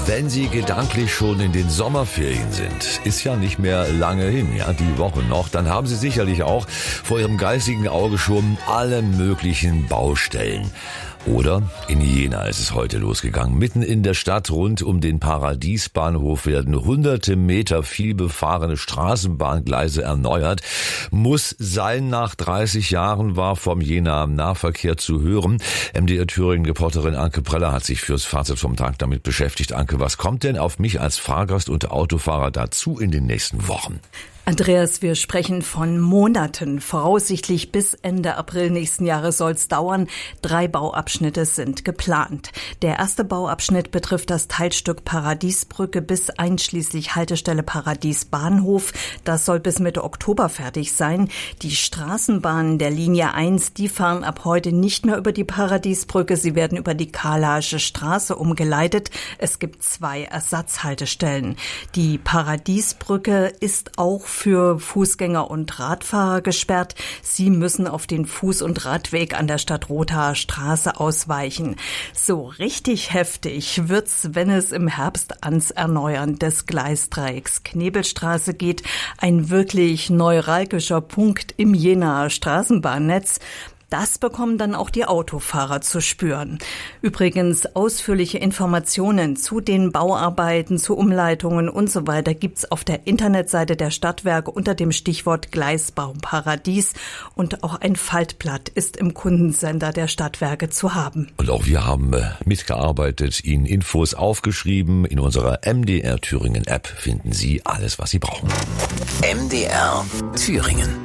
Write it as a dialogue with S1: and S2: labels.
S1: Wenn Sie gedanklich schon in den Sommerferien sind, ist ja nicht mehr lange hin, ja, die Woche noch, dann haben Sie sicherlich auch vor Ihrem geistigen Auge schon alle möglichen Baustellen. Oder in Jena ist es heute losgegangen. Mitten in der Stadt rund um den Paradiesbahnhof werden hunderte Meter vielbefahrene Straßenbahngleise erneuert. Muss sein, nach 30 Jahren war vom Jenaer Nahverkehr zu hören. MDR Thüringen-Reporterin Anke Preller hat sich fürs Fazit vom Tag damit beschäftigt. Anke, was kommt denn auf mich als Fahrgast und Autofahrer dazu in den nächsten Wochen?
S2: Andreas, wir sprechen von Monaten. Voraussichtlich bis Ende April nächsten Jahres soll es dauern. 3 Bauabschnitte sind geplant. Der erste Bauabschnitt betrifft das Teilstück Paradiesbrücke bis einschließlich Haltestelle Paradiesbahnhof. Das soll bis Mitte Oktober fertig sein. Die Straßenbahnen der Linie 1, die fahren ab heute nicht mehr über die Paradiesbrücke. Sie werden über die Karlaische Straße umgeleitet. Es gibt 2 Ersatzhaltestellen. Die Paradiesbrücke ist auch für Fußgänger und Radfahrer gesperrt. Sie müssen auf den Fuß- und Radweg an der Stadtrothaer Straße ausweichen. So richtig heftig wird's, wenn es im Herbst ans Erneuern des Gleisdreiecks Knebelstraße geht. Ein wirklich neuralgischer Punkt im Jenaer Straßenbahnnetz. Das bekommen dann auch die Autofahrer zu spüren. Übrigens, ausführliche Informationen zu den Bauarbeiten, zu Umleitungen und so weiter gibt's auf der Internetseite der Stadtwerke unter dem Stichwort Gleisbau Paradies. Und auch ein Faltblatt ist im Kundensender der Stadtwerke zu haben.
S1: Und auch wir haben mitgearbeitet, Ihnen Infos aufgeschrieben. In unserer MDR Thüringen App finden Sie alles, was Sie brauchen.
S3: MDR Thüringen.